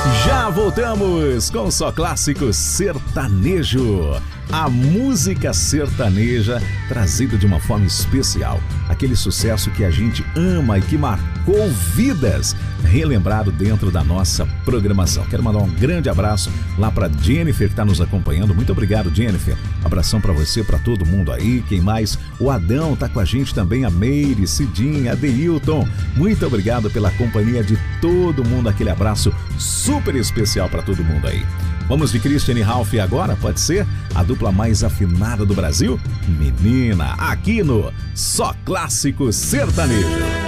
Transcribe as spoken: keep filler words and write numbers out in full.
Já voltamos com Só Clássico Sertanejo. A música sertaneja trazida de uma forma especial. Aquele sucesso que a gente ama e que marcou vidas, relembrado dentro da nossa programação. Quero mandar um grande abraço lá para Jennifer que está nos acompanhando. Muito obrigado, Jennifer. Abração para você, para todo mundo aí. Quem mais? O Adão tá com a gente também, a Meire, Cidinha, Adeilton. Muito obrigado pela companhia de todo mundo. Aquele abraço super especial para todo mundo aí. Vamos de Christian e Ralph agora, pode ser? A dupla mais afinada do Brasil? Menina, aqui no Só Clássico Sertanejo.